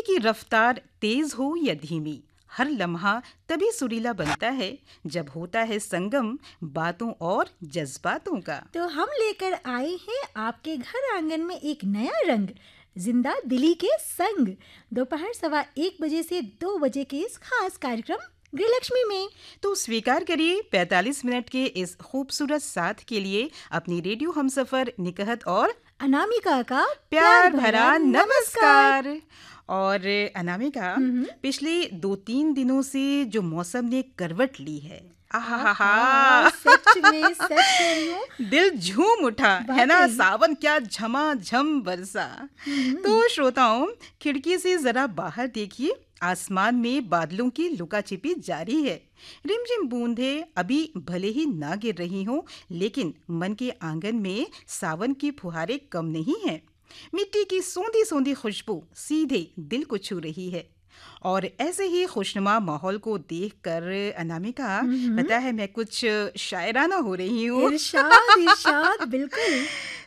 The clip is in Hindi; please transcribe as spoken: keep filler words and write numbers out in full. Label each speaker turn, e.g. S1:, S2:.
S1: की रफ्तार तेज हो या धीमी, हर लम्हा तभी सुरीला बनता है जब होता है संगम बातों और जज्बातों का।
S2: तो हम लेकर आए हैं आपके घर आंगन में एक नया रंग, जिंदा दिली के संग। दोपहर सवा एक बजे से दो बजे के इस खास कार्यक्रम गृहलक्ष्मी में।
S1: तो स्वीकार करिए पैंतालीस मिनट के इस खूबसूरत साथ के लिए अपनी रेडियो हमसफर निकहत और
S2: अनामिका का
S1: प्यार भरा नमस्कार। और अनामिका, पिछले दो तीन दिनों से जो मौसम ने करवट ली है,
S2: आहा, सच में सच कह रही हूँ,
S1: दिल झूम उठा है ना। सावन क्या झमाझम बरसा। तो श्रोताओं, खिड़की से जरा बाहर देखिए, आसमान में बादलों की लुका छिपी जारी है। रिमझिम बूंदें अभी भले ही ना गिर रही हों, लेकिन मन के आंगन में सावन की फुहारें कम नहीं हैं। मिट्टी की सोंधी सोंधी खुशबू सीधे दिल को छू रही है। और ऐसे ही खुशनुमा माहौल को देखकर अनामिका, पता है मैं कुछ शायराना हो रही हूँ।
S2: इरशाद इरशाद बिल्कुल।